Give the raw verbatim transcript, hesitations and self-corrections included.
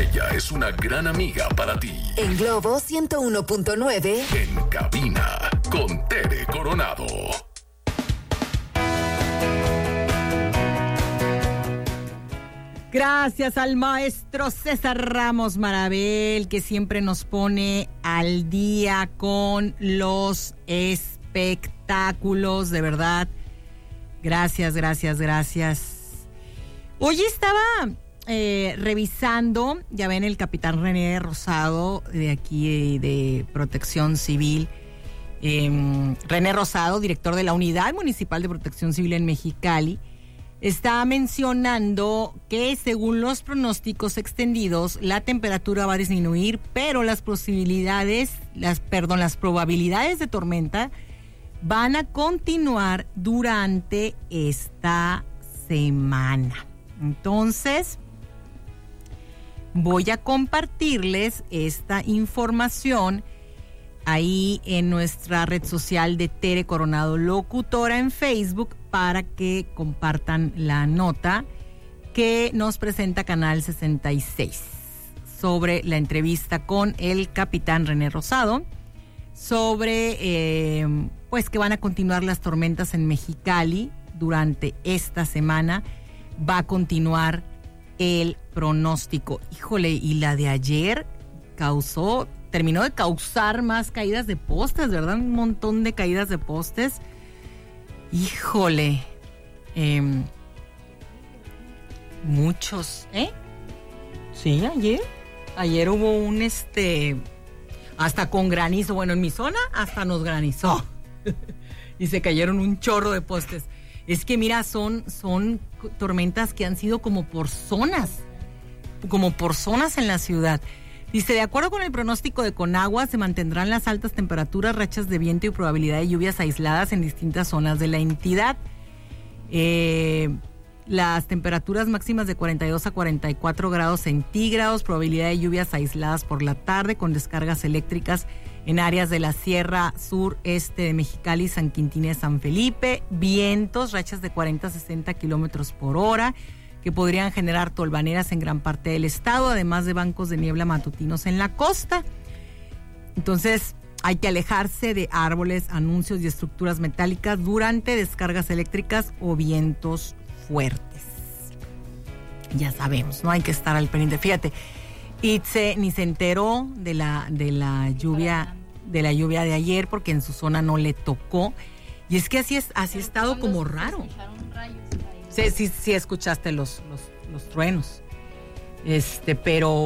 Ella es una gran amiga para ti. En Globo ciento uno punto nueve. En cabina, con Tere Coronado. Gracias al maestro César Ramos Marabel, que siempre nos pone al día con los espectáculos, de verdad. Gracias, gracias, gracias. Hoy estaba eh, revisando, ya ven, el capitán René Rosado, de aquí de, de Protección Civil. Eh, René Rosado, director de la Unidad Municipal de Protección Civil en Mexicali, está mencionando que según los pronósticos extendidos, la temperatura va a disminuir, pero las posibilidades, las, perdón, las probabilidades de tormenta van a continuar durante esta semana. Entonces, voy a compartirles esta información ahí en nuestra red social de Tere Coronado Locutora en Facebook para que compartan la nota que nos presenta Canal sesenta y seis sobre la entrevista con el capitán René Rosado sobre eh, pues que van a continuar las tormentas en Mexicali durante esta semana. Va a continuar el pronóstico. Híjole, y la de ayer causó... terminó de causar más caídas de postes, ¿verdad? Un montón de caídas de postes. Híjole. Eh, muchos, ¿eh? Sí, ayer. Ayer hubo un, este... hasta con granizo. Bueno, en mi zona hasta nos granizó. Y se cayeron un chorro de postes. Es que, mira, son, son tormentas que han sido como por zonas. Como por zonas en la ciudad. Dice, de acuerdo con el pronóstico de Conagua, se mantendrán las altas temperaturas, rachas de viento y probabilidad de lluvias aisladas en distintas zonas de la entidad. Eh, las temperaturas máximas de cuarenta y dos a cuarenta y cuatro grados centígrados, probabilidad de lluvias aisladas por la tarde con descargas eléctricas en áreas de la Sierra Sur, Este de Mexicali, San Quintín y San Felipe. Vientos, rachas de cuarenta a sesenta kilómetros por hora, que podrían generar tolvaneras en gran parte del estado, además de bancos de niebla matutinos en la costa. Entonces, hay que alejarse de árboles, anuncios y estructuras metálicas durante descargas eléctricas o vientos fuertes. Ya sabemos, ¿no? Hay que estar al pendiente. Fíjate, Itze ni se enteró de la, de la lluvia, de la lluvia de ayer, porque en su zona no le tocó. Y es que así es, así ha estado como raro. Sí, sí, sí escuchaste los, los, los truenos. Este, pero